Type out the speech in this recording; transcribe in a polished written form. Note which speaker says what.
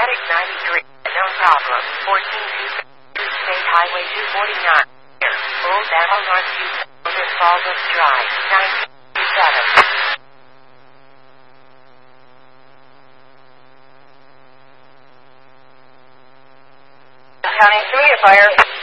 Speaker 1: Static 93. No problem. 14 State Highway 249. Old Battle North Houston. Falls Drive. 927. County 3, fire.